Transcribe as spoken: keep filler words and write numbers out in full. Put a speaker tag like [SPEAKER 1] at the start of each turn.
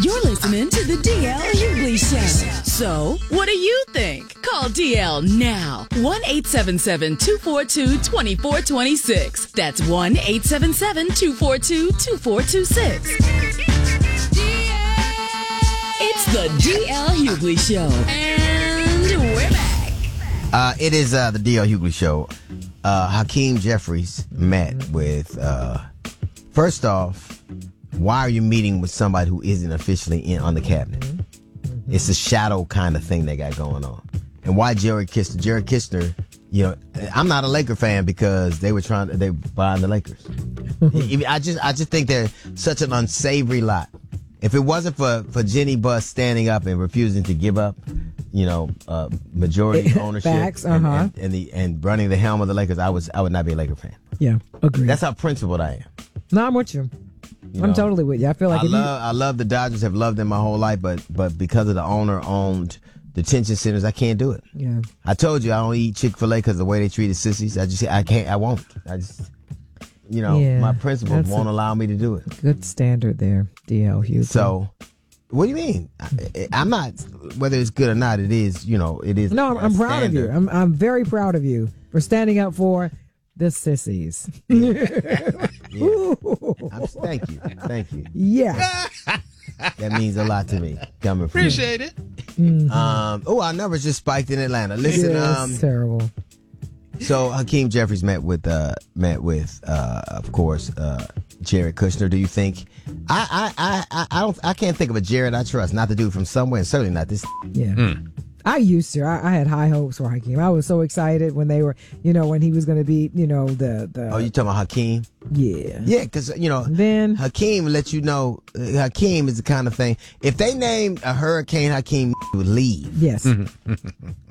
[SPEAKER 1] You're listening to the D L Hughley Show. So, what do you think? Call D L now. one eight seven seven, two four two, two four two six. That's one eight seven seven, two four two, two four two six. It's the D L Hughley Show. And we're back.
[SPEAKER 2] Uh, it is uh, the D L Hughley Show. Uh, Hakeem Jeffries met with, uh, first off, why are you meeting with somebody who isn't officially in on the cabinet? Mm-hmm. It's a shadow kind of thing they got going on. And why Jared Kushner? Jared Kushner, you know, I'm not a Laker fan because they were trying to, they were buying the Lakers. I just, I just think they're such an unsavory lot. If it wasn't for, for Jenny Buss standing up and refusing to give up, you know, uh, majority ownership
[SPEAKER 3] Facts, uh-huh.
[SPEAKER 2] and, and, and the and running the helm of the Lakers, I was I would not be a Laker fan.
[SPEAKER 3] Yeah, agree.
[SPEAKER 2] That's how principled I am.
[SPEAKER 3] No, I'm with you.
[SPEAKER 2] You
[SPEAKER 3] I'm
[SPEAKER 2] know,
[SPEAKER 3] totally with you. I feel like
[SPEAKER 2] I
[SPEAKER 3] if
[SPEAKER 2] love
[SPEAKER 3] you,
[SPEAKER 2] I love the Dodgers. Have loved them my whole life, but but because of the owner owned detention centers, I can't do it.
[SPEAKER 3] Yeah.
[SPEAKER 2] I told you I don't eat Chick-fil-A because of the way they treated sissies. I just I can't I won't. I just you know
[SPEAKER 3] Yeah,
[SPEAKER 2] my principles won't
[SPEAKER 3] a-
[SPEAKER 2] allow me to do it.
[SPEAKER 3] good standard there, D L Hughes.
[SPEAKER 2] So. What do you mean? I, I'm not, whether it's good or not, it is, you know, it is.
[SPEAKER 3] no, I'm, I'm proud of you.
[SPEAKER 2] standard.
[SPEAKER 3] I'm I'm very proud of you for standing up for the sissies.
[SPEAKER 2] Yeah. I'm, thank you. Thank you.
[SPEAKER 3] Yeah.
[SPEAKER 2] That means a lot to me. Coming from
[SPEAKER 4] Appreciate it.
[SPEAKER 3] Mm-hmm.
[SPEAKER 2] Um, oh, our numbers just spiked in Atlanta. Listen,
[SPEAKER 3] Yeah,
[SPEAKER 2] um,
[SPEAKER 3] it's terrible.
[SPEAKER 2] so Hakeem Jeffries met with, uh, met with, uh, of course, uh, Jared Kushner. Do you think? I, I, I, I don't. I can't think of a Jared I trust. Not the dude from somewhere, and certainly not this.
[SPEAKER 3] Yeah. I used to. I, I had high hopes for Hakeem. I was so excited when they were, you know, when he was going to be, you know, the the.
[SPEAKER 2] Oh, you talking about Hakeem?
[SPEAKER 3] Yeah.
[SPEAKER 2] Yeah, because you know,
[SPEAKER 3] Then
[SPEAKER 2] Hakeem lets you know. Uh, Hakeem is the kind of thing. If they named a hurricane, Hakeem would leave.
[SPEAKER 3] yes.